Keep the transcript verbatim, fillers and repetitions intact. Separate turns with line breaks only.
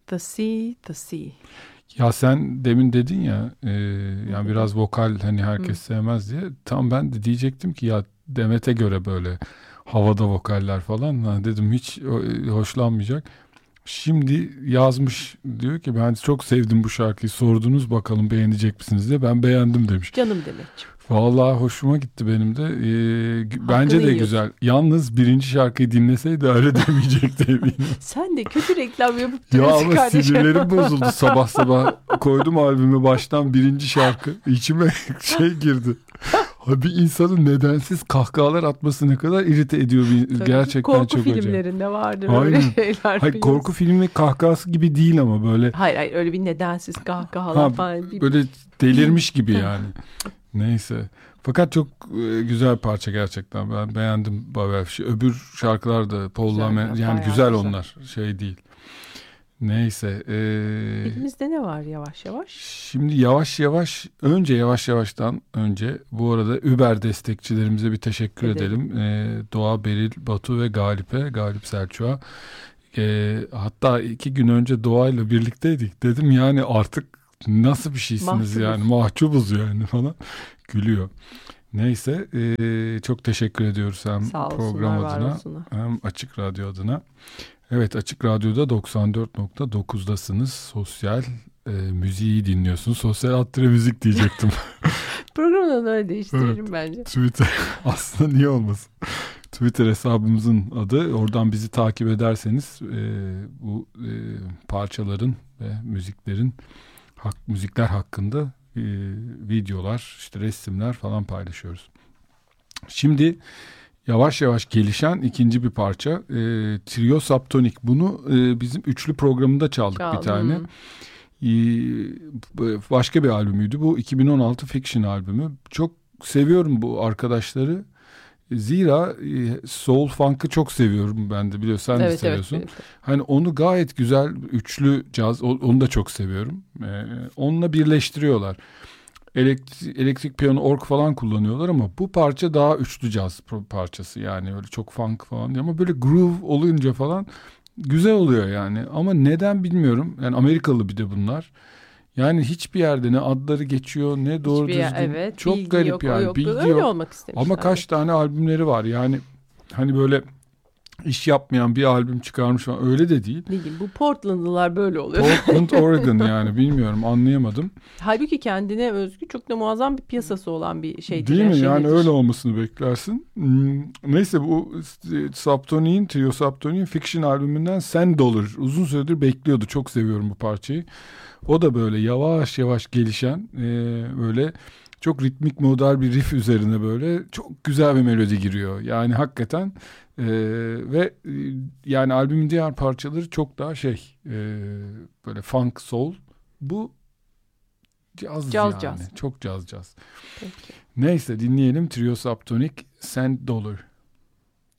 The Sea, The Sea.
Ya sen demin dedin ya e, yani biraz vokal hani herkes Hı. sevmez diye. Tam ben de diyecektim ki ya Demet'e göre böyle havada vokaller falan. Ha, dedim hiç hoşlanmayacak. Şimdi yazmış, diyor ki ben çok sevdim bu şarkıyı, sordunuz bakalım beğenecek misiniz diye, ben beğendim demiş.
Canım Demetciğim.
Vallahi hoşuma gitti benim de. Ee, bence de yiyorsun. Güzel. Yalnız birinci şarkıyı dinleseydi öyle demeyecekti eminim.
Sen de kötü reklam yapıp
ya
duruyorsun
ama
kardeşim.
sinirlerim bozuldu sabah sabah. Koydum albümü baştan birinci şarkı. İçime şey girdi. Bir insanın nedensiz kahkahalar atması ne kadar irite ediyor. Tabii, gerçekten
korku
çok acayip.
Korku filmlerinde vardır öyle şeyler.
Hayır, korku filmi kahkahası gibi değil ama böyle.
Hayır hayır öyle bir nedensiz kahkahalar ha, falan.
Böyle delirmiş gibi yani. Neyse. Fakat çok e, güzel bir parça gerçekten. Ben beğendim Babel Fişi. Öbür şarkılar da Paul Lamen, yani güzel, güzel onlar. Şey değil. Neyse. E,
Elimizde ne var yavaş yavaş?
Şimdi yavaş yavaş, önce yavaş yavaştan önce bu arada Uber destekçilerimize bir teşekkür edelim. edelim. E, Doğa, Beril, Batu ve Galip'e, Galip Selçuk'a. E, hatta iki gün önce Doğa'yla birlikteydik. Dedim yani artık nasıl bir şeysiniz mahcubuz. Yani mahcubuz yani falan. Gülüyor. Neyse e, çok teşekkür ediyoruz hem Sağ program olsunlar, adına hem Açık Radyo adına. Evet, Açık Radyo'da doksan dört nokta dokuzdasınız. Sosyal e, müziği dinliyorsunuz. Sosyal alt müzik diyecektim.
Programı öyle değiştirelim evet, bence.
Twitter aslında niye olmasın. Twitter hesabımızın adı. Oradan bizi takip ederseniz e, bu e, parçaların ve müziklerin hak, müzikler hakkında e, videolar, işte resimler falan paylaşıyoruz. Şimdi yavaş yavaş gelişen ikinci bir parça. E, Trio Subtonic. Bunu e, bizim üçlü programında çaldık Çaldım. bir tane. E, başka bir albümüydü. Bu iki bin on altı Fiction albümü. Çok seviyorum bu arkadaşları. Zira e, soul funk'ı çok seviyorum ben de, biliyorsun sen evet, de seviyorsun. Evet, evet. Hani onu gayet güzel üçlü caz, onu da çok seviyorum. Ee, onunla birleştiriyorlar. Elektrik, elektrik piyano, org falan kullanıyorlar ama bu parça daha üçlü caz parçası, yani öyle çok funk falan değil ama böyle groove olunca falan güzel oluyor yani. Ama neden bilmiyorum. Yani Amerikalı bir de bunlar. Yani hiçbir yerde ne adları geçiyor ne doğru düzgün.
Evet,
çok garip
yok,
yani.
Yok,
bilgi
öyle
yok.
olmak istemişler.
Ama kaç tane albümleri var yani, hani böyle iş yapmayan bir albüm çıkarmış falan, öyle de değil.
Değil, bu Portland'lılar böyle oluyor.
Portland, Oregon yani, bilmiyorum, anlayamadım.
Halbuki kendine özgü çok da muazzam bir piyasası olan bir şeydir.
Değil mi?
Şeydir.
Yani öyle olmasını beklersin. Hmm, neyse, bu Subtonic'in, Trio Subtonic'in Fiction albümünden Sen Dollar. Uzun süredir bekliyordu. Çok seviyorum bu parçayı. O da böyle yavaş yavaş gelişen, e, böyle çok ritmik modal bir riff üzerine böyle çok güzel bir melodi giriyor. Yani hakikaten e, ve e, yani albümün diğer parçaları çok daha şey e, böyle funk soul. Bu caz, caz yani. Caz. Çok caz caz. Peki. Neyse, dinleyelim Trio Subtonic, Cent Dollar.